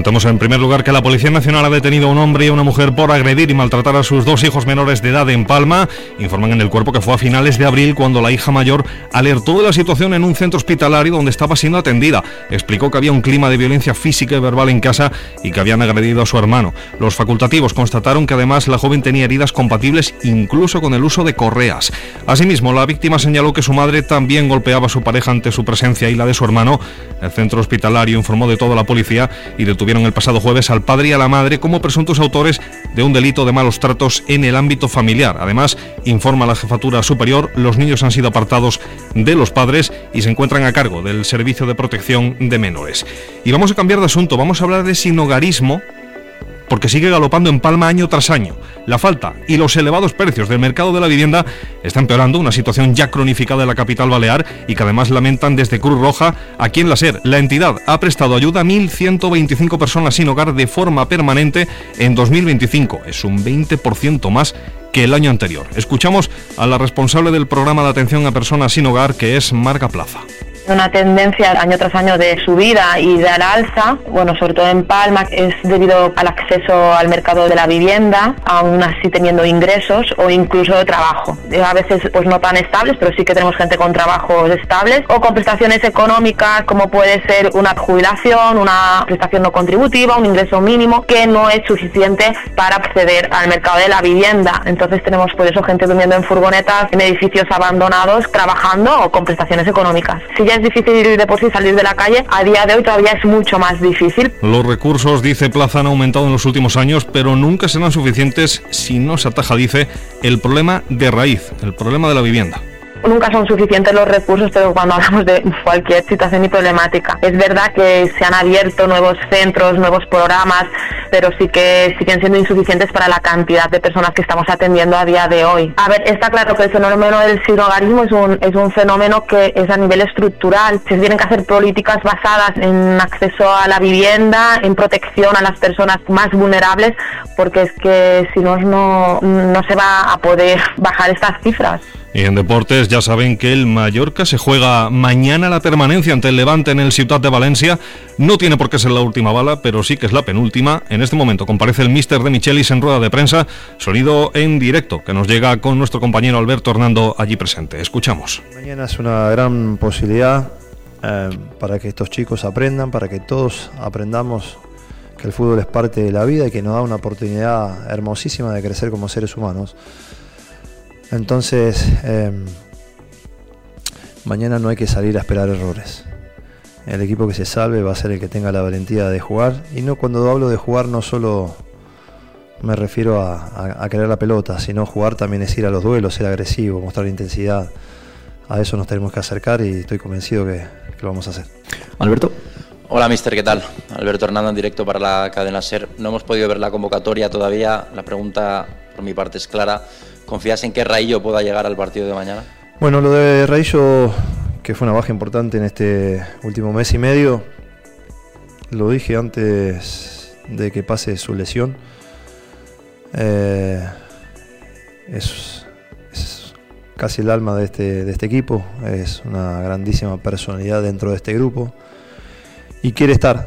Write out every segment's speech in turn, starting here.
Comentamos en primer lugar que la Policía Nacional ha detenido a un hombre y a una mujer por agredir y maltratar a sus 2 hijos menores de edad en Palma. Informan en El Cuerpo que fue a finales de abril cuando la hija mayor alertó de la situación en un centro hospitalario donde estaba siendo atendida. Explicó que había un clima de violencia física y verbal en casa y que habían agredido a su hermano. Los facultativos constataron que además la joven tenía heridas compatibles incluso con el uso de correas. Asimismo, la víctima señaló que su madre también golpeaba a su pareja ante su presencia y la de su hermano. El centro hospitalario informó de todo a la policía y detuvieron el pasado jueves al padre y a la madre como presuntos autores de un delito de malos tratos en el ámbito familiar. Además, informa la Jefatura Superior, los niños han sido apartados de los padres y se encuentran a cargo del Servicio de Protección de Menores. Y vamos a cambiar de asunto, vamos a hablar de sinhogarismo, porque sigue galopando en Palma año tras año. La falta y los elevados precios del mercado de la vivienda están empeorando una situación ya cronificada en la capital balear y que además lamentan desde Cruz Roja. Aquí en la SER, la entidad ha prestado ayuda a 1.125 personas sin hogar de forma permanente en 2025. Es un 20% más que el año anterior. Escuchamos a la responsable del programa de atención a personas sin hogar, que es Marga Plaza. Una tendencia año tras año de subida y de al alza, bueno, sobre todo en Palma, es debido al acceso al mercado de la vivienda, aún así teniendo ingresos o incluso trabajo. A veces pues no tan estables, pero sí que tenemos gente con trabajos estables o con prestaciones económicas como puede ser una jubilación, una prestación no contributiva, un ingreso mínimo que no es suficiente para acceder al mercado de la vivienda. Entonces tenemos por eso gente durmiendo en furgonetas, en edificios abandonados, trabajando o con prestaciones económicas. Si ya es difícil de por sí salir de la calle, a día de hoy todavía es mucho más difícil. Los recursos, dice Plaza, han aumentado en los últimos años, pero nunca serán suficientes si no se ataja, dice, el problema de raíz, el problema de la vivienda. Nunca son suficientes los recursos, pero cuando hablamos de cualquier situación y problemática. Es verdad que se han abierto nuevos centros, nuevos programas, pero sí que siguen siendo insuficientes para la cantidad de personas que estamos atendiendo a día de hoy. A ver, está claro que el fenómeno del sinhogarismo es un fenómeno que es a nivel estructural. Se tienen que hacer políticas basadas en acceso a la vivienda, en protección a las personas más vulnerables, porque es que si no se va a poder bajar estas cifras. Y en deportes ya saben que el Mallorca se juega mañana la permanencia ante el Levante en el Ciutat de Valencia. No tiene por qué ser la última bala, pero sí que es la penúltima. En este momento comparece el míster de Michelis en rueda de prensa. Sonido en directo que nos llega con nuestro compañero Alberto Hernando allí presente. Escuchamos. Mañana es una gran posibilidad para que estos chicos aprendan, para que todos aprendamos que el fútbol es parte de la vida y que nos da una oportunidad hermosísima de crecer como seres humanos. Entonces, mañana no hay que salir a esperar errores. El equipo que se salve va a ser el que tenga la valentía de jugar. Y no, cuando hablo de jugar no solo me refiero a querer la pelota, sino jugar también es ir a los duelos, ser agresivo, mostrar intensidad. A eso nos tenemos que acercar y estoy convencido que lo vamos a hacer. Alberto. Hola, mister, ¿qué tal? Alberto Hernando en directo para la cadena SER. No hemos podido ver la convocatoria todavía. La pregunta por mi parte es clara. ¿Confías en que Raillo pueda llegar al partido de mañana? Bueno, lo de Raillo, que fue una baja importante en este último mes y medio, lo dije antes de que pase su lesión. Es casi el alma de este equipo, es una grandísima personalidad dentro de este grupo y quiere estar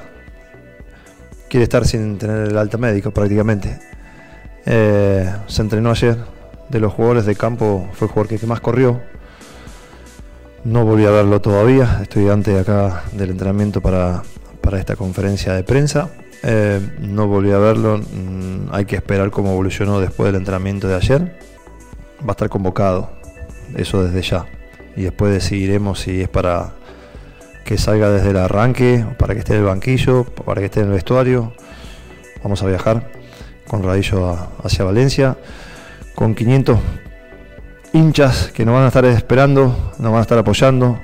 sin tener el alta médica prácticamente. Se entrenó ayer. De los jugadores de campo fue el jugador que más corrió. No volví a verlo todavía. Estoy antes acá del entrenamiento para esta conferencia de prensa. No volví a verlo. Hay que esperar cómo evolucionó después del entrenamiento de ayer. Va a estar convocado. Eso desde ya. Y después decidiremos si es para que salga desde el arranque, para que esté en el banquillo, para que esté en el vestuario. Vamos a viajar con Raillo hacia Valencia, con 500 hinchas que nos van a estar esperando, nos van a estar apoyando.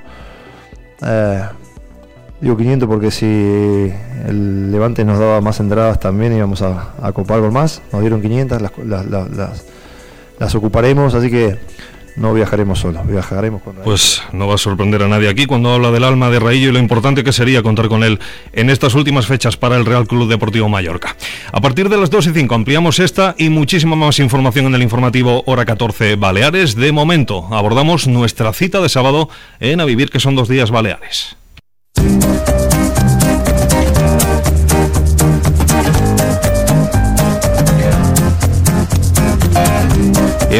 Digo 500 porque si el Levante nos daba más entradas también íbamos a copar con más. Nos dieron 500, las ocuparemos, así que no viajaremos solos, viajaremos con Raillo. Pues no va a sorprender a nadie aquí cuando habla del alma de Raillo y lo importante que sería contar con él en estas últimas fechas para el Real Club Deportivo Mallorca. A partir de las 2:05 ampliamos esta y muchísima más información en el informativo Hora 14 Baleares. De momento abordamos nuestra cita de sábado en A Vivir, que son 2 días baleares.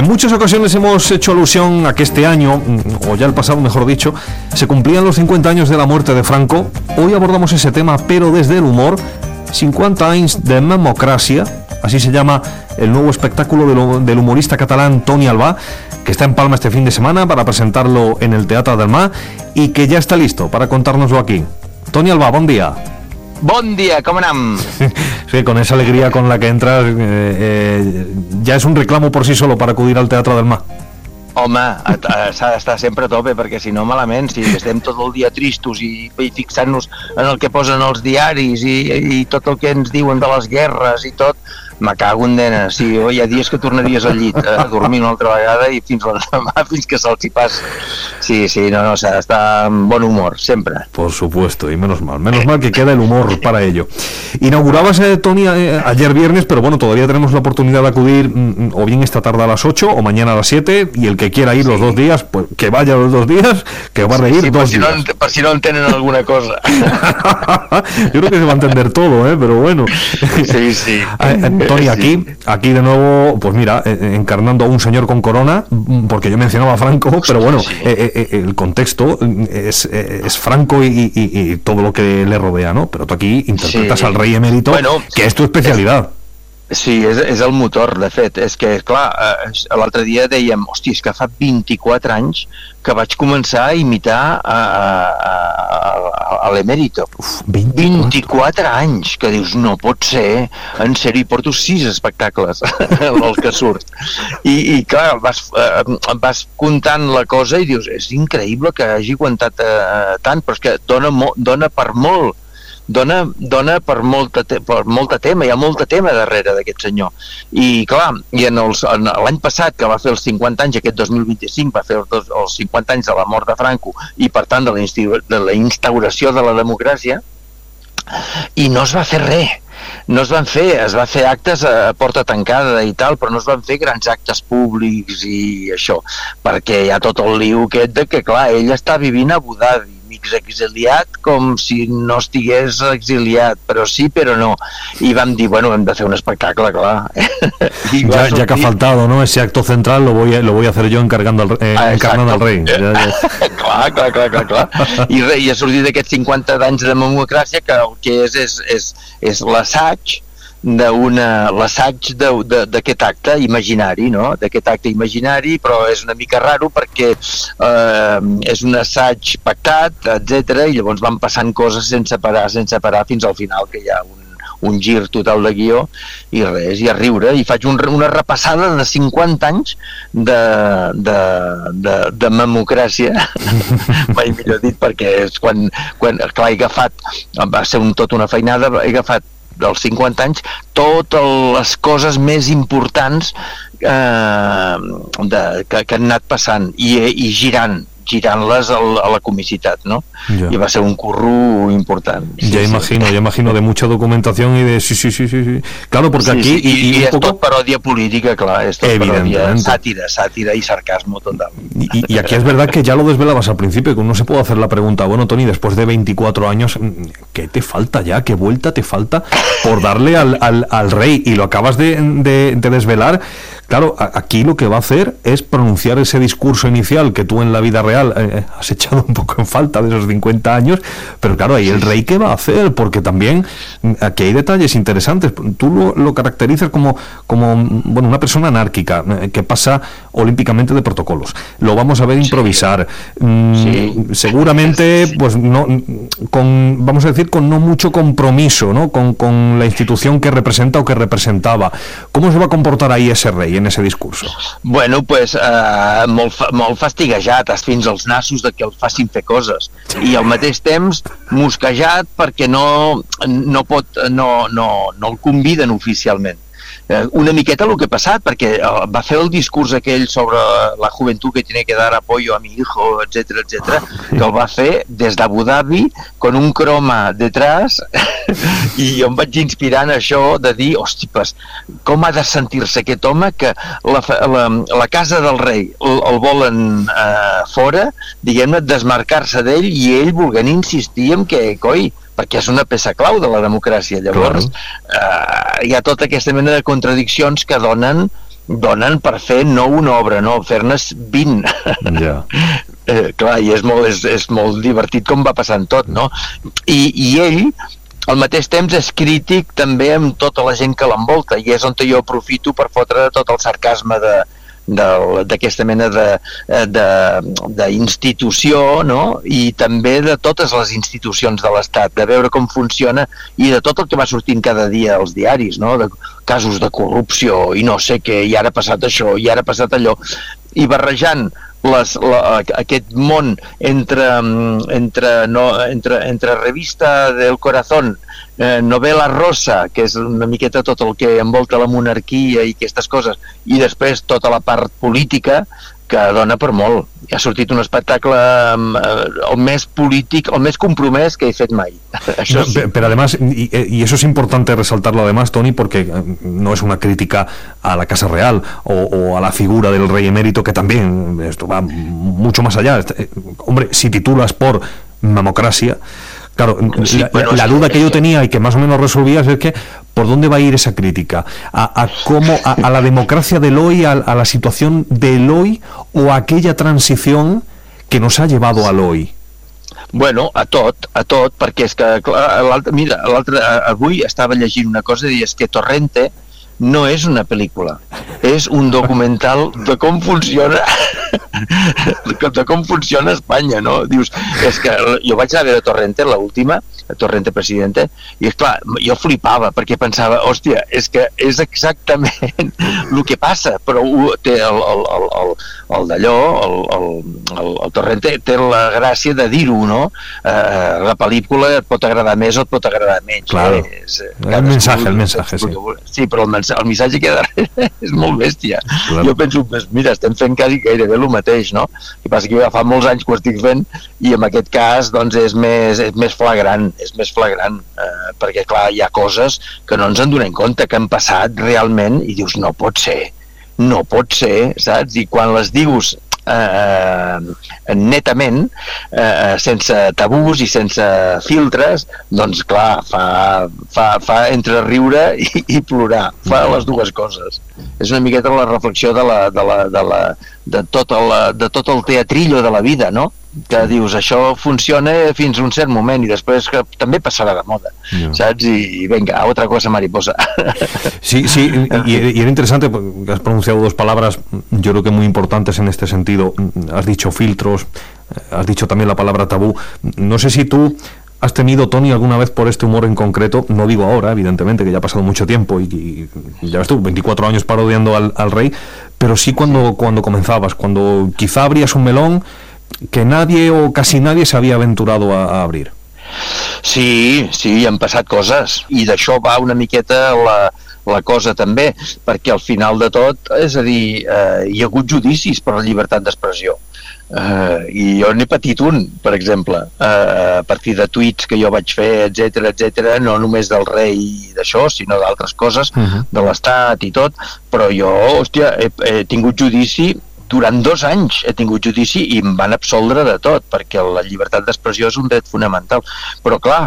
En muchas ocasiones hemos hecho alusión a que este año, o ya el pasado mejor dicho, se cumplían los 50 años de la muerte de Franco. Hoy abordamos ese tema, pero desde el humor. 50 anys de memocràcia, así se llama el nuevo espectáculo del humorista catalán Toni Albà, que está en Palma este fin de semana para presentarlo en el Teatre del Mar y que ya está listo para contárnoslo aquí. Toni Albà, bon dia. Bon dia, com anem? Sí, con esa alegría con la que entras, ya es un reclamo por sí solo para acudir al Teatre del Mar. Home, s'ha d'estar sempre a tope, perquè si no malament, si estem tot el dia tristos i fixant-nos en el que posen els diaris i tot el que ens diuen de les guerres i tot, me cago en dena. Sí, hi ha dies que tornaries al llit a dormir una altra vegada i fins l'endemà, fins que se'ls hi passa. Sí, no, s'ha d'estar en bon humor, sempre. Por supuesto, y menos mal que queda el humor para ello. Inaugurabas, Toni, ayer viernes, pero bueno, todavía tenemos la oportunidad de acudir o bien esta tarde a las 8 o mañana a las 7, y el que quiera ir los 2 días, pues que vaya los 2 días, que va a reír 2 días. Per si no entienden alguna cosa. Yo creo que se va a entender todo, pero bueno. Sí. Toni, aquí de nuevo, pues mira, encarnando a un señor con corona, porque yo mencionaba a Franco, pero bueno, el contexto es Franco y todo lo que le rodea, ¿no? Pero tú aquí interpretas al rei emérito, bueno, que es tu especialidad. Sí, és el motor, de fet. És que, clar, l'altre dia dèiem, hòstia, és que fa 24 anys que vaig començar a imitar a l'emèrito. 24 anys, que dius, no pot ser, en sèrio, porto 6 espectacles, el que surt. I clar, vas comptant la cosa i dius, és increïble que hagi aguantat tant, però és que dona per molt. Dona per molta tema, hi ha molta tema darrere d'aquest senyor. I clar, l'any passat, que va fer els 50 anys, aquest 2025 va fer els 50 anys de la mort de Franco i per tant de la instauració de la democràcia, i no es va fer res. No es va fer actes a porta tancada i tal, però no es van fer grans actes públics i això, perquè hi ha tot el lío aquest de que, clar, ell està vivint a Abu Dhabi, exiliat com si no estigués exiliat, però sí, però no. I vam dir, bueno, hem de fer un espectacle, clar. Ya que ha faltado, ¿no? Ese acto central lo voy a hacer yo encarnando al rei. Clar. I ha sortit d'aquests 50 anys de democràcia que el que és l'assaig d'aquest acte imaginari, no? D'aquest acte imaginari, però és una mica raro perquè és un assaig pactat, etc. I llavors van passant coses sense parar fins al final, que hi ha un gir total de guió i res, i a riure, i faig una repassada de 50 anys de memocràcia, mai millor dit, perquè és quan clar, he agafat, va ser tota una feinada, he agafat dels 50 anys, totes les coses més importants que han anat passant i girant-les a la comicitat, ¿no? Ya. Y va a ser un curro importante. Ya imagino, de mucha documentación y de... Sí. Claro, porque aquí... Y es tot parodia política, claro, es tot parodia, sátira y sarcasmo total. Y aquí es verdad que ya lo desvelabas al principio, que uno se puede hacer la pregunta, bueno, Toni, después de 24 años, ¿qué te falta ya? ¿Qué vuelta te falta por darle al rey? Y lo acabas de desvelar. Claro, aquí lo que va a hacer es pronunciar ese discurso inicial que tú en la vida real has echado un poco en falta de esos 50 años, pero claro, ahí el rey, ¿qué va a hacer? Porque también aquí hay detalles interesantes. Tú lo caracterizas como bueno, una persona anárquica que pasa olímpicamente de protocolos. Lo vamos a ver improvisar. Seguramente, pues no, vamos a decir, con no mucho compromiso, ¿no? Con la institución que representa o que representaba. ¿Cómo se va a comportar ahí ese rey en ese discurso? Bueno, pues molt fastiguejat, fins als nassos de que el facin fer coses, i al mateix temps mosquejat perquè no el conviden oficialment. Una miqueta el que ha passat, perquè va fer el discurs aquell sobre la joventut que tiene que dar apoyo a mi hijo, etcétera, que el va fer des d'Abu Dhabi con un croma detrás, i jo em vaig inspirar en això de dir, hosti, pues, com ha de sentir-se aquest home que la casa del rei el volen fora, diguem-ne, desmarcar-se d'ell, i ell volent insistir en que, coi, perquè és una peça clau de la democràcia. Llavors, hi ha tota aquesta mena de contradiccions que donen donen per fer no una obra, no, fer-ne 20. Ja. Clar, i és molt divertit com va passant tot, no? I ell, al mateix temps, és crític també amb tota la gent que l'envolta, i és on jo aprofito per fotre tot el sarcasme d'aquesta mena d'institució, no? I també de totes les institucions de l'Estat, de veure com funciona i de tot el que va sortint cada dia als diaris, no? De casos de corrupció i no sé què, i ara ha passat això, i ara ha passat allò, i barrejant aquest món entre revista del corazón, novela rosa, que és una miqueta tot el que envolta la monarquia i aquestes coses, i després tota la part política, que dona per molt. Ha sortit un espectacle el més polític, el més compromès que he fet mai. Això sí. Pero además, y eso es importante resaltarlo además, Toni, porque no es una crítica a la Casa Real o a la figura del rey emérito, que también esto va mucho más allá. Hombre, si titulas por Mamocracia, claro, sí, la duda que yo tenía y que más o menos resolvías es que ¿por dónde va a ir esa crítica? ¿A la democracia del hoy, a la situación del hoy, o a aquella transición que nos ha llevado al hoy? Bueno, a tot, perquè és que, mira, avui estava llegint una cosa i és que Torrente no és una pel·lícula, és un documental de com funciona Espanya, no? Dius, és que jo vaig anar a veure Torrente, l'última, Torrente Presidente, i és clar, jo flipava perquè pensava, hòstia, és que és exactament el que passa, però té el d'allò, el Torrente té la gràcia de dir-ho, no? La pel·lícula et pot agradar més o et pot agradar menys. Claro, el mensaje, sí. Sí, però el missatge que darrere és molt bèstia. Claro. Jo penso, mira, estem fent gairebé el mateix, no? El que passa que ja fa molts anys que ho estic fent i en aquest cas doncs és més flagrant, perquè clar, hi ha coses que no ens en donem compte, que han passat realment i dius, no pot ser, saps? I quan les dius netament, sense tabús i sense filtres, doncs clar, fa entre riure i plorar, fa les dues coses. És una miqueta la reflexió de tot el teatrillo de la vida, no? Que dius, això funciona fins a un cert moment i després que també passarà de moda, ¿sabes? Y venga, otra cosa mariposa. Sí, y era interesante porque has pronunciado dos palabras, yo creo que muy importantes en este sentido. Has dicho filtros, has dicho también la palabra tabú. No sé si tú has tenido, Toni, alguna vez por este humor en concreto, no digo ahora, evidentemente, que ya ha pasado mucho tiempo y ya ves tú, 24 años parodiando al rey, pero sí cuando comenzabas, cuando quizá abrías un melón que nadie o casi nadie s'havia aventurado a abrir. Sí, han passat coses i d'això va una miqueta la cosa també, perquè al final de tot, és a dir, hi ha hagut judicis per la llibertat d'expressió. I jo n'he patit un, per exemple, a partir de tuits que jo vaig fer, etc, no només del rei i d'això, sinó d'altres coses, de l'Estat i tot, però jo, hòstia, he tingut judici. Durant 2 anys he tingut judici i em van absoldre de tot, perquè la llibertat d'expressió és un dret fonamental. Però clar,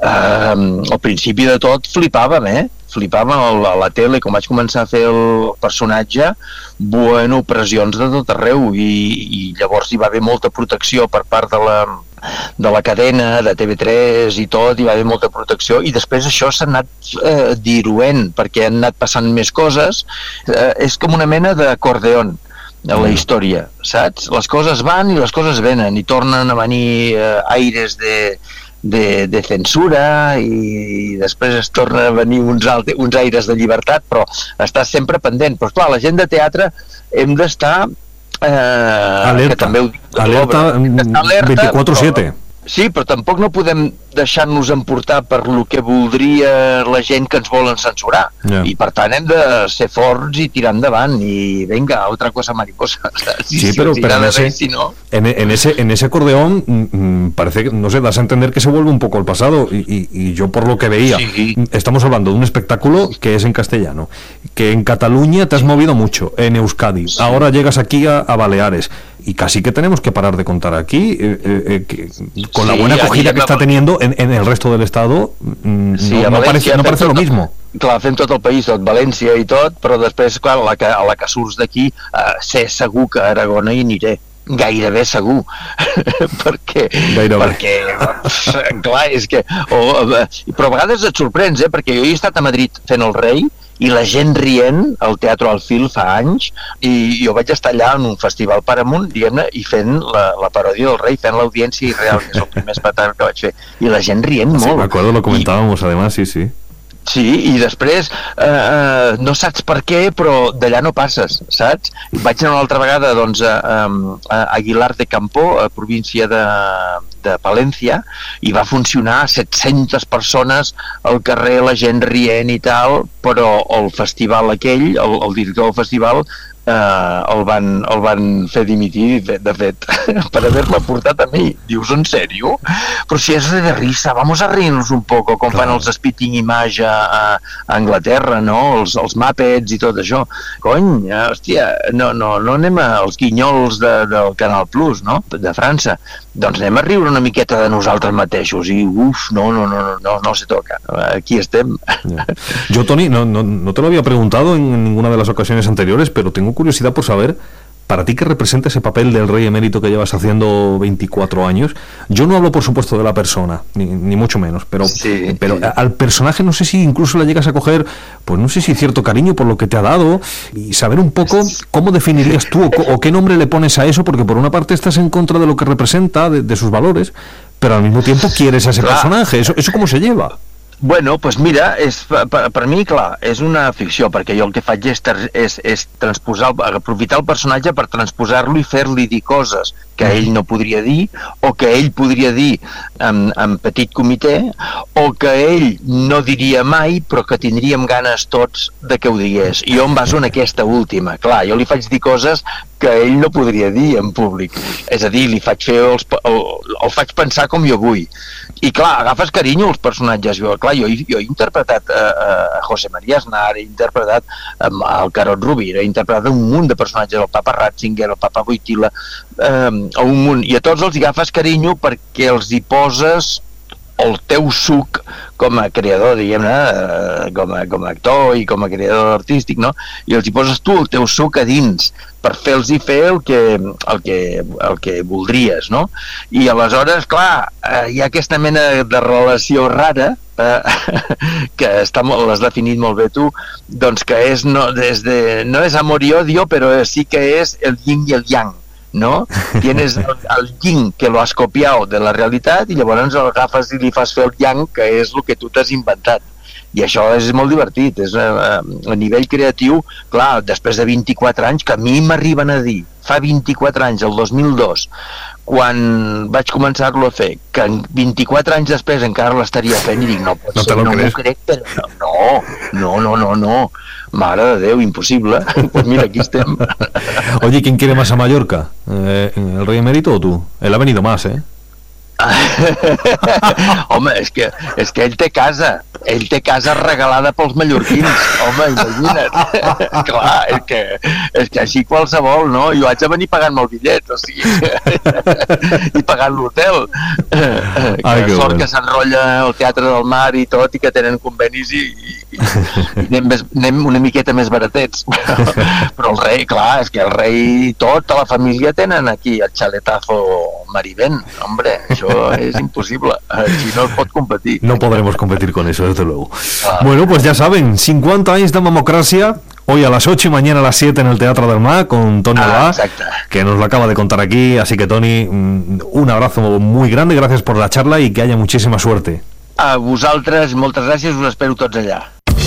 al principi de tot flipàvem, flipàvem a la tele, com vaig començar a fer el personatge, pressions de tot arreu, i llavors hi va haver molta protecció per part de la cadena, de TV3 i tot, hi va haver molta protecció, i després això s'ha anat diluent, perquè han anat passant més coses. És com una mena d'acordeon a la història, saps? Les coses van i les coses venen i tornen a venir aires de censura i després es torna a venir uns aires de llibertat, però estàs sempre pendent. Però clar, la gent de teatre hem d'estar alerta 24/7. Sí, però tampoc no podem deixar-nos emportar per lo que voldria la gent que ens volen censurar. I per tant hem de ser forts i tirar endavant i venga, otra cosa mariposa. Sí, pero en ese acordeón parece que, no sé, das a entender que se vuelve un poco el pasado y yo por lo que veía, estamos hablando de un espectáculo que es en castellano, que en Cataluña te has movido mucho, en Euskadi, ahora llegas aquí a Baleares y casi que tenemos que parar de contar aquí con la buena acogida que está teniendo en el resto del estado, no parece lo mismo. clar, fem tot el país, tot València i tot, però després, clar, a la que surts d'aquí, sé segur que a Aragona hi aniré. Gairebé segur. perquè clar, és que però a vegades et sorprens, perquè jo he estat a Madrid fent El Rei i la gent rient al Teatro Alfil fa anys, i jo vaig estar allà en un festival Paramount, diguem-ne, i fent la paròdia del Rei, fent l'audiència irreal, que és el primer espectacle que vaig fer, i la gent rient molt. Sí, me acuerdo, lo comentábamos además, sí. Sí, i després no saps per què, però d'allà no passes, saps? Vaig anar una altra vegada doncs, a Aguilar de Campoo, a província de Palència, i va funcionar 700 persones al carrer, la gent rient i tal, però el festival aquell, el director del festival, el van fer dimitir, de fet, per haver-me portat a mi. Dius, en sèrio? Però si és de risa, vamos a reírnos un poco, com fan els Spitting Image a Anglaterra, no? Els Muppets i tot això. Cony, hòstia, no anem als guinyols del Canal Plus, no? De França. Doncs anem a riure una miqueta de nosaltres mateixos i no se toca. Aquí estem. Yo, Toni, no te lo había preguntado en ninguna de las ocasiones anteriores, pero tengo curiosidad por saber, para ti, ¿qué representa ese papel del rey emérito que llevas haciendo 24 años? Yo no hablo, por supuesto, de la persona, ni mucho menos, pero al personaje no sé si incluso le llegas a coger, pues no sé si cierto cariño por lo que te ha dado, y saber un poco cómo definirías tú o qué nombre le pones a eso, porque por una parte estás en contra de lo que representa, de sus valores, pero al mismo tiempo quieres a ese personaje. ¿Eso cómo se lleva? Bueno, doncs mira, per mi, clar, és una ficció, perquè jo el que faig és transposar, aprofitar el personatge per transposar-lo i fer-li dir coses que ell no podria dir, o que ell podria dir en petit comitè, o que ell no diria mai, però que tindríem ganes tots de que ho digués. I jo em baso en aquesta última. Clar, jo li faig dir coses que ell no podria dir en públic. És a dir, li faig fer el faig pensar com jo vull. I clar, agafes carinyo als personatges. Jo he interpretat a José María Aznar, he interpretat al Carod Rovira, he interpretat un munt de personatges, el Papa Ratzinger, el Papa Wojtyla, un munt, i a tots els agafes carinyo perquè els hi poses el teu suc com a creador, diguem-ne, com a actor i com a creador artístic, no? I els hi poses tu el teu suc a dins per fer-los fer el que voldries, no? I aleshores, clar, hi ha aquesta mena de relació rara que l'has definit molt bé tu, doncs que no és amor i odio, però sí que és el yin i el yang, ¿no? Tienes el yin que lo has copiado de la realitat i llavors el agafes i li fas fer el yang, que és el que tu t'has inventat. I això és molt divertit, és a nivell creatiu. Clar, després de 24 anys, que a mi m'arriben a dir, fa 24 anys, el 2002, quan vaig començar-lo a fer, que 24 anys després encara l'estaria fent, i dic, no pot ser, no m'ho crec, però no, mare de Déu, imposible. Pues mira, aquí estem. Oye, ¿quién quiere más a Mallorca? ¿El rey emérito o tú? Él ha venido más, ¿eh? Home, és que ell té casa regalada pels mallorquins, home, imagina't. Clar, és que així qualsevol, no? Jo haig de venir pagant-me el bitllet, o sigui, i pagant l'hotel. Que sort que s'enrotlla el Teatre del Mar i tot, i que tenen convenis i anem una miqueta més baratets. Però el rei, clar, és que el rei, tota la família tenen aquí el chaletazo Marivent, hombre, això es imposible, si no pot competir. No podremos competir con eso, desde luego. Bueno, pues ya saben, 50 años de Mamocracia, hoy a las 8 y mañana a las 7 en el Teatro del Mar con Toni Albà, que nos lo acaba de contar aquí. Así que, Toni, un abrazo muy grande, gracias por la charla y que haya muchísima suerte. A vosaltres, moltes gràcies, us espero tots allà.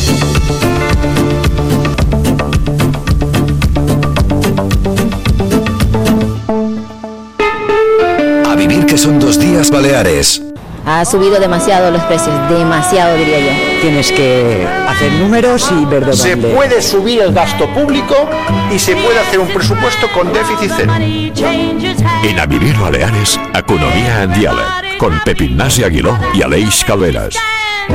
A vivir, que son 2 días Baleares. Ha subido demasiado los precios, demasiado, diría yo. Tienes que hacer números y ver de dónde. Se puede subir el gasto público y se puede hacer un presupuesto con déficit cero. En A vivir Baleares, Economia en Diàleg, con Pep Ignasi Aguiló y Aleix Calveras.